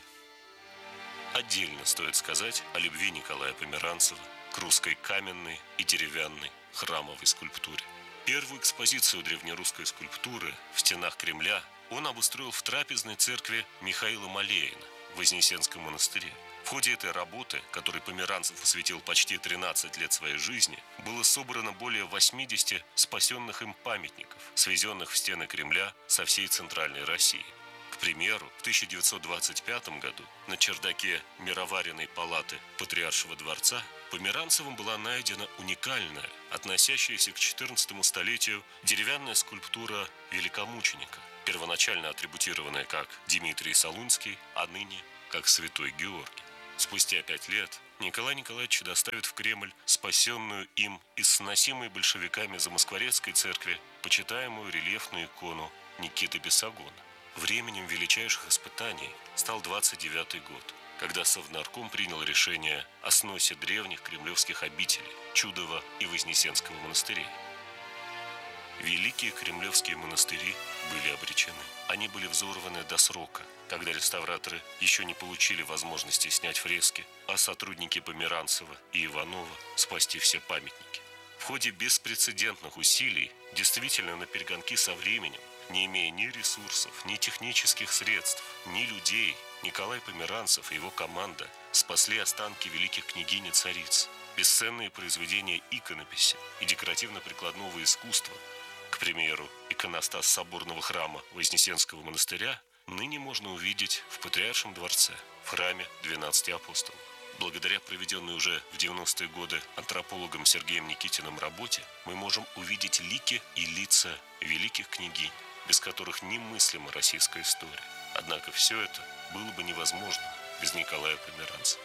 Отдельно стоит сказать о любви Николая Померанцева к русской каменной и деревянной храмовой скульптуре. Первую экспозицию древнерусской скульптуры в стенах Кремля он обустроил в трапезной церкви Михаила Малеина в Вознесенском монастыре. В ходе этой работы, которой Померанцев посвятил почти тринадцать лет своей жизни, было собрано более восьмидесяти спасенных им памятников, свезенных в стены Кремля со всей Центральной России. К примеру, в тысяча девятьсот двадцать пятом году на чердаке Мироваренной палаты Патриаршего дворца Померанцевым была найдена уникальная, относящаяся к четырнадцатому столетию, деревянная скульптура великомученика, первоначально атрибутированная как Дмитрий Солунский, а ныне как Святой Георгий. Спустя пять лет Николай Николаевич доставит в Кремль спасенную им из сносимой большевиками Замоскворецкой церкви почитаемую рельефную икону Никиты Бесогона. Временем величайших испытаний стал двадцать девятый год, когда Совнарком принял решение о сносе древних кремлевских обителей Чудова и Вознесенского монастырей. Великие кремлевские монастыри были обречены. Они были взорваны до срока, когда реставраторы еще не получили возможности снять фрески, а сотрудники Померанцева и Иванова спасти все памятники. В ходе беспрецедентных усилий, действительно на перегонки со временем, не имея ни ресурсов, ни технических средств, ни людей, Николай Померанцев и его команда спасли останки великих княгинь и цариц, бесценные произведения иконописи и декоративно-прикладного искусства. К примеру, иконостас соборного храма Вознесенского монастыря ныне можно увидеть в Патриаршем дворце, в храме двенадцати апостолов. Благодаря проведенной уже в девяностые годы антропологом Сергеем Никитиным работе мы можем увидеть лики и лица великих княгинь, без которых немыслима российская история. Однако все это было бы невозможно без Николая Померанцева.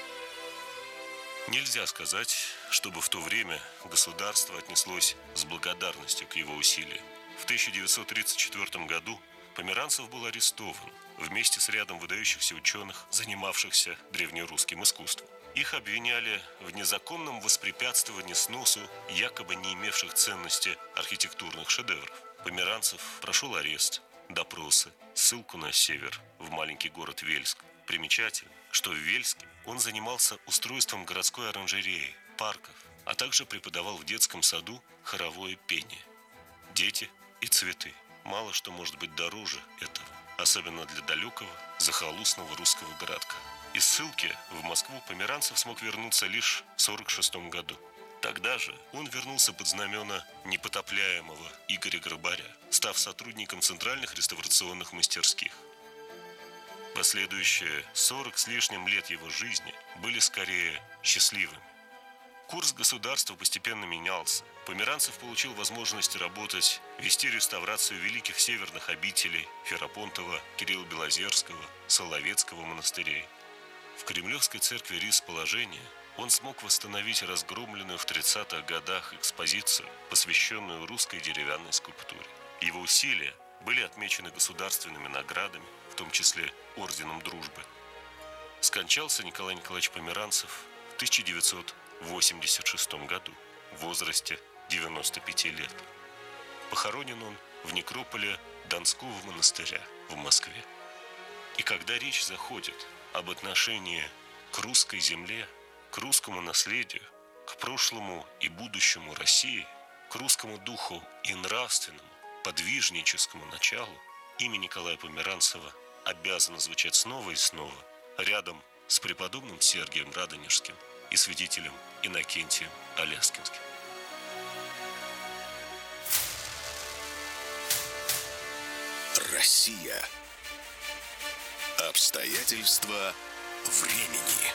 Нельзя сказать, чтобы в то время государство отнеслось с благодарностью к его усилиям. В тысяча девятьсот тридцать четвёртом году Померанцев был арестован вместе с рядом выдающихся ученых, занимавшихся древнерусским искусством. Их обвиняли в незаконном воспрепятствовании сносу якобы не имевших ценности архитектурных шедевров. Померанцев прошел арест, допросы, ссылку на север, в маленький город Вельск. Примечательно, что в Вельске он занимался устройством городской оранжереи, парков, а также преподавал в детском саду хоровое пение. Дети и цветы. Мало что может быть дороже этого, особенно для далекого, захолустного русского городка. Из ссылки в Москву Померанцев смог вернуться лишь в сорок шестом году. Тогда же он вернулся под знамена непотопляемого Игоря Грабаря, став сотрудником центральных реставрационных мастерских. Последующие сорок с лишним лет его жизни были скорее счастливыми. Курс государства постепенно менялся. Померанцев получил возможность работать, вести реставрацию великих северных обителей Ферапонтова, Кирилла Белозерского, Соловецкого монастырей. В Кремлевской церкви Рисположения он смог восстановить разгромленную в тридцатых годах экспозицию, посвященную русской деревянной скульптуре. Его усилия были отмечены государственными наградами, в том числе Орденом Дружбы. Скончался Николай Николаевич Померанцев в тысяча девятьсот восемьдесят шестом году в возрасте девяноста пяти лет. Похоронен он в некрополе Донского монастыря в Москве. И когда речь заходит об отношении к русской земле, к русскому наследию, к прошлому и будущему России, к русскому духу и нравственному, подвижническому началу, имя Николая Померанцева обязано звучать снова и снова рядом с преподобным Сергием Радонежским и святителем Иннокентием Аляскинским. Россия. Обстоятельства времени.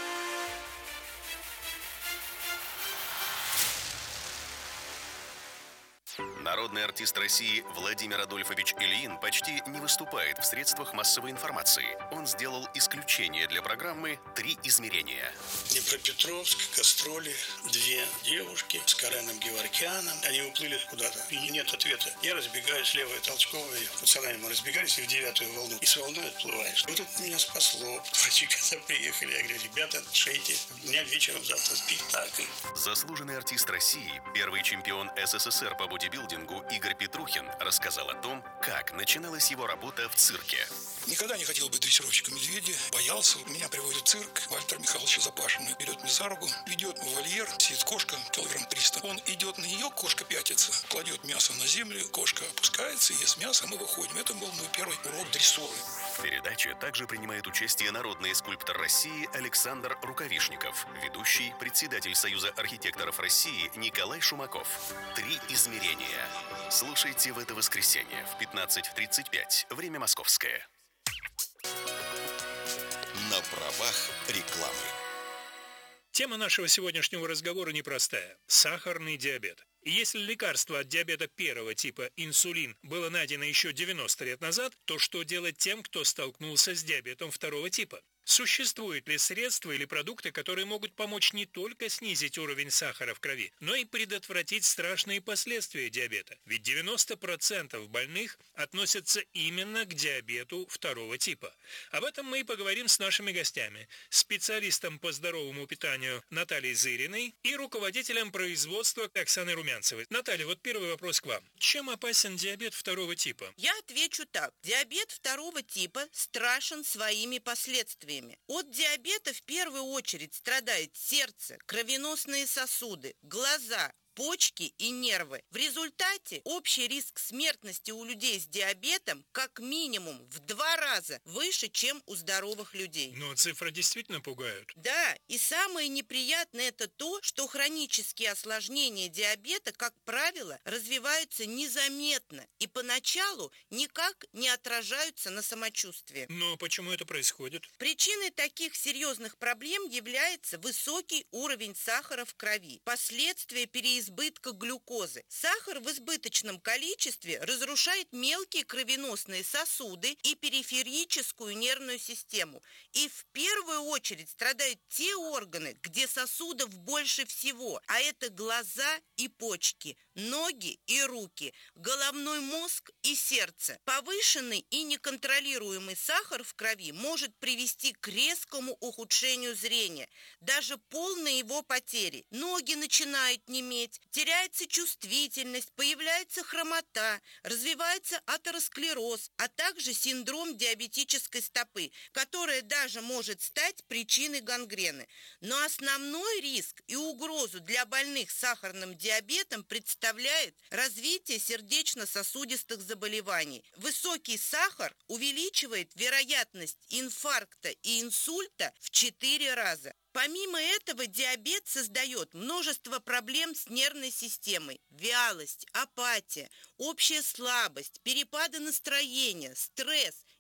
Народный артист России Владимир Адольфович Ильин почти не выступает в средствах массовой информации. Он сделал исключение для программы «Три измерения». Днепропетровск, гастроли, две девушки с Кареном Геворкяном. Они уплыли куда-то, и нет ответа. Я разбегаюсь, левая толчковая. Пацанами мы разбегались и в девятую волну. И с волной отплываешь. Вот это меня спасло. Врачи, когда приехали, я говорю: ребята, шейте. У меня вечером завтра спектакль. Заслуженный артист России, первый чемпион СССР по бодибилдингу Игорь Петрухин рассказал о том, как начиналась его работа в цирке. Никогда не хотел быть дрессировщиком медведя. Боялся. Меня приводит в цирк. Вальтер Михайлович Запашин берет меня за руку, ведет в вольер. Сидит кошка, килограмм триста. Он идет на нее, кошка пятится, кладет мясо на землю, кошка опускается, ест мясо, мы выходим. Это был мой первый урок дрессуры. В передаче также принимает участие народный скульптор России Александр Рукавишников, ведущий, председатель Союза архитекторов России Николай Шумаков. «Три измерения». Слушайте в это воскресенье в пятнадцать тридцать пять. Время московское. На правах рекламы. Тема нашего сегодняшнего разговора непростая – сахарный диабет. И если лекарство от диабета первого типа, инсулин, было найдено еще девяносто лет назад, то что делать тем, кто столкнулся с диабетом второго типа? Существуют ли средства или продукты, которые могут помочь не только снизить уровень сахара в крови, но и предотвратить страшные последствия диабета? Ведь девяносто процентов больных относятся именно к диабету второго типа. Об этом мы и поговорим с нашими гостями. Специалистом по здоровому питанию Натальей Зыриной и руководителем производства Оксаной Румянцевой. Наталья, вот первый вопрос к вам. Чем опасен диабет второго типа? Я отвечу так. Диабет второго типа страшен своими последствиями. От диабета в первую очередь страдает сердце, кровеносные сосуды, глаза, почки и нервы. В результате общий риск смертности у людей с диабетом как минимум в два раза выше, чем у здоровых людей. Но цифры действительно пугают. Да, и самое неприятное это то, что хронические осложнения диабета, как правило, развиваются незаметно и поначалу никак не отражаются на самочувствии. Но почему это происходит? Причиной таких серьезных проблем является высокий уровень сахара в крови, последствия переизбытка избытка глюкозы. Сахар в избыточном количестве разрушает мелкие кровеносные сосуды и периферическую нервную систему. И в первую очередь страдают те органы, где сосудов больше всего, а это глаза и почки, ноги и руки, головной мозг и сердце. Повышенный и неконтролируемый сахар в крови может привести к резкому ухудшению зрения, даже полной его потери. Ноги начинают неметь, теряется чувствительность, появляется хромота, развивается атеросклероз, а также синдром диабетической стопы, которая даже может стать причиной гангрены. Но основной риск и угрозу для больных с сахарным диабетом представляет развитие сердечно-сосудистых заболеваний. Высокий сахар увеличивает вероятность инфаркта и инсульта в четыре раза. Помимо этого, диабет создает множество проблем с нервной системой. Вялость, апатия, общая слабость, перепады настроения, стресс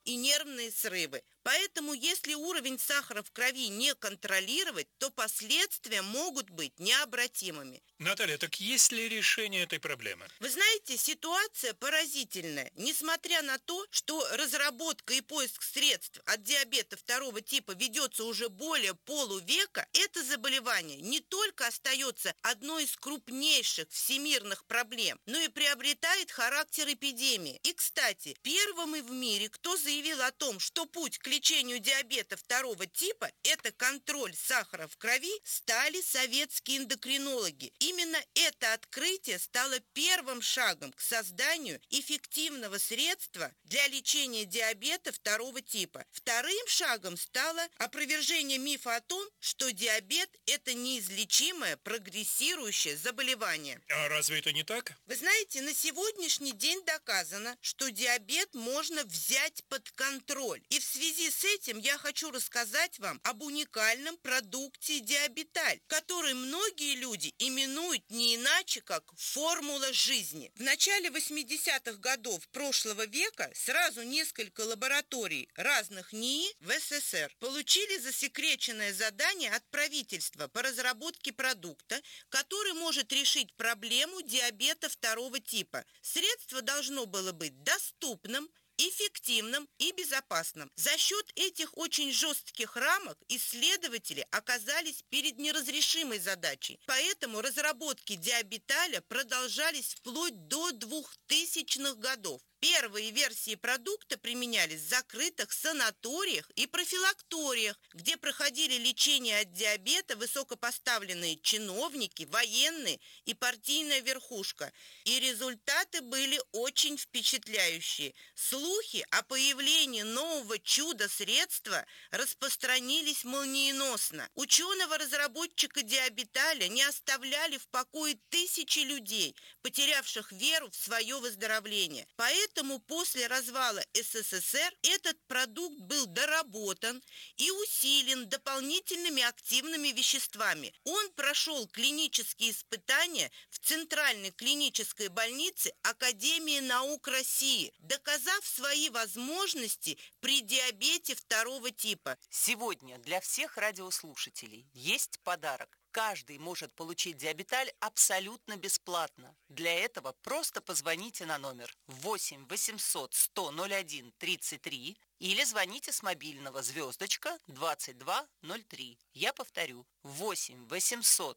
и нервные срывы. Поэтому, если уровень сахара в крови не контролировать, то последствия могут быть необратимыми. Наталья, так есть ли решение этой проблемы? Вы знаете, ситуация поразительная. Несмотря на то, что разработка и поиск средств от диабета второго типа ведется уже более полувека, это заболевание не только остается одной из крупнейших всемирных проблем, но и приобретает характер эпидемии. И, кстати, первым в мире, кто заявил о том, что путь к лечению диабета второго типа – это контроль сахара в крови, стали советские эндокринологи. Именно это открытие стало первым шагом к созданию эффективного средства для лечения диабета второго типа. Вторым шагом стало опровержение мифа о том, что диабет – это неизлечимое прогрессирующее заболевание. А разве это не так? Вы знаете, на сегодняшний день доказано, что диабет можно взять под контроль. И в связи с этим я хочу рассказать вам об уникальном продукте Диабеталь, который многие люди именуют не иначе, как формула жизни. В начале восьмидесятых годов прошлого века сразу несколько лабораторий разных НИИ в СССР получили засекреченное задание от правительства по разработке продукта, который может решить проблему диабета второго типа. Средство должно было быть доступным, эффективным и безопасным. За счет этих очень жестких рамок исследователи оказались перед неразрешимой задачей. Поэтому разработки Диабеталя продолжались вплоть до двухтысячных годов. Первые версии продукта применялись в закрытых санаториях и профилакториях, где проходили лечение от диабета высокопоставленные чиновники, военные и партийная верхушка. И результаты были очень впечатляющие. Слухи о появлении нового чудо-средства распространились молниеносно. Ученого-разработчика Диабеталя не оставляли в покое тысячи людей, потерявших веру в свое выздоровление. Поэтому Поэтому после развала СССР этот продукт был доработан и усилен дополнительными активными веществами. Он прошел клинические испытания в Центральной клинической больнице Академии наук России, доказав свои возможности при диабете второго типа. Сегодня для всех радиослушателей есть подарок. Каждый может получить Диабеталь абсолютно бесплатно. Для этого просто позвоните на номер восемь восемьсот сто ноль один тридцать три или звоните с мобильного звездочка двадцать два ноль три. Я повторю, восемь восемьсот